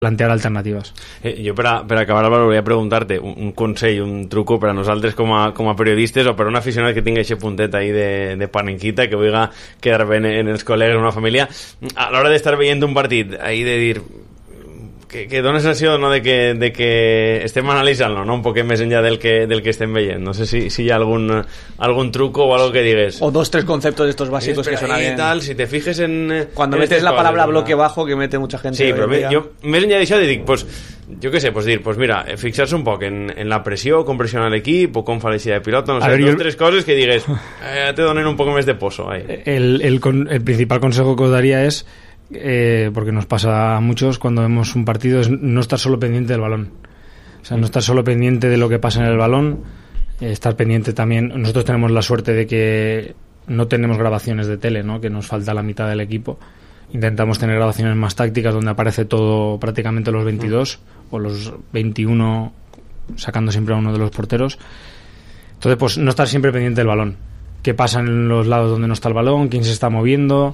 plantear alternativas. Jo per acabar, Álvaro, volia preguntar-te un consell, un truco per a nosaltres com a periodistes o per a un aficionat que tingui aquest puntet ahí de panenquita, que vulgui quedar bé en els col·legues, en una família, a l'hora d'estar veient un partit, ahí de dir que dona sensació, no, de que estem analitzant-lo, no? Un poquet més enllà del que estem veient. No sé si hi ha algún truco o algo que digues. O 2-3 conceptos de estos básicos que suenan bien. Tal, si te fijes en... Cuando metes la palabra bloque bajo, que mete mucha gente. Sí, però jo més enllà d'això dic, pues, jo què sé, pues dir, pues mira, fixar-se un poc en la pressió, com pressiona l'equip, o com fa l'eixida de pilota, no sé, dos o tres coses que digues, te donen un poco més de pozo. El principal consejo que os daría es... porque nos pasa a muchos cuando vemos un partido, es no estar solo pendiente del balón, o sea, no estar solo pendiente de lo que pasa en el balón, estar pendiente también. Nosotros tenemos la suerte de que no tenemos grabaciones de tele, ¿no? Que nos falta la mitad del equipo. Intentamos tener grabaciones más tácticas donde aparece todo, prácticamente los 22 o los 21, sacando siempre a uno de los porteros. Entonces, pues no estar siempre pendiente del balón, qué pasa en los lados donde no está el balón, quién se está moviendo.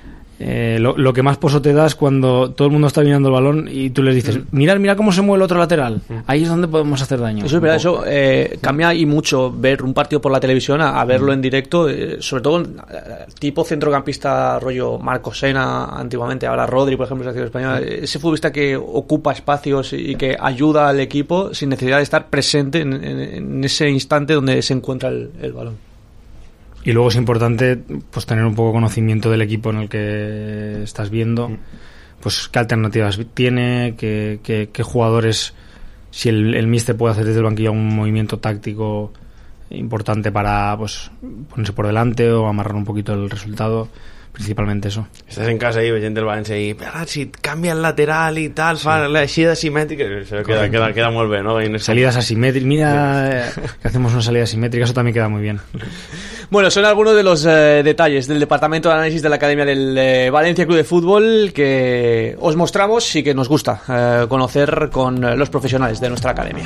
Lo que más pozo te da es cuando todo el mundo está mirando el balón y tú les dices, mira cómo se mueve el otro lateral, ahí es donde podemos hacer daño. Eso es verdad, eso cambia y mucho ver un partido por la televisión a verlo en directo, sobre todo tipo centrocampista rollo Marco Sena antiguamente, ahora Rodri, por ejemplo, selección española, ese futbolista que ocupa espacios y que ayuda al equipo sin necesidad de estar presente en ese instante donde se encuentra el balón. Y luego es importante pues tener un poco conocimiento del equipo en el que estás viendo, pues qué alternativas tiene, qué jugadores, si el míster puede hacer desde el banquillo un movimiento táctico importante para pues ponerse por delante o amarrar un poquito el resultado. Principalmente eso. Estàs en casa ahí veient el València i si et canvia el lateral i tal, fa l'eixida asimètrica, queda molt bé, ¿no? Salidas asimétricas, mira que hacemos una salida asimétrica, eso también queda muy bien. Bueno, son algunos de los detalles del departamento de análisis de la Academia del Valencia Club de Fútbol que os mostramos y que nos gusta conocer con los profesionales de nuestra academia.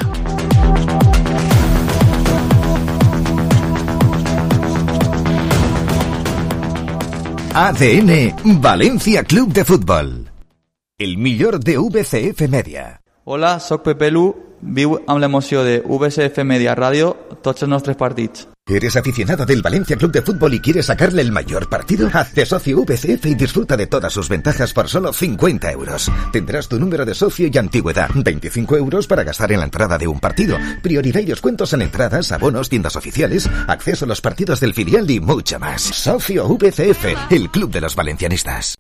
ADN Valencia Club de Fútbol. El millor de VCF Media. Hola, soc Pepe Lu, viu amb l'emoció de VCF Media Ràdio tots els nostres partits. ¿Eres aficionado del Valencia Club de Fútbol y quieres sacarle el mayor partido? Hazte socio VCF y disfruta de todas sus ventajas por solo 50 euros. Tendrás tu número de socio y antigüedad, 25 euros para gastar en la entrada de un partido, prioridad y descuentos en entradas, abonos, tiendas oficiales, acceso a los partidos del filial y mucho más. Socio VCF, el club de los valencianistas.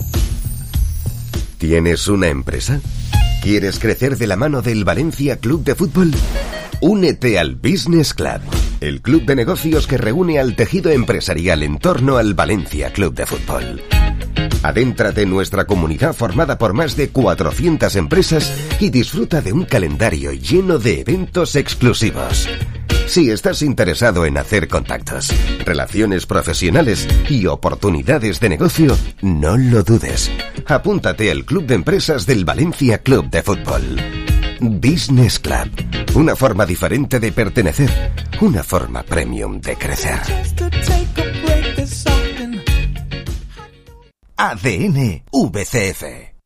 ¿Tienes una empresa? ¿Quieres crecer de la mano del Valencia Club de Fútbol? Únete al Business Club, el club de negocios que reúne al tejido empresarial en torno al Valencia Club de Fútbol. Adéntrate en nuestra comunidad formada por más de 400 empresas y disfruta de un calendario lleno de eventos exclusivos. Si estás interesado en hacer contactos, relaciones profesionales y oportunidades de negocio, no lo dudes. Apúntate al Club de Empresas del Valencia Club de Fútbol. Business Club. Una forma diferente de pertenecer. Una forma premium de crecer. ADN VCF.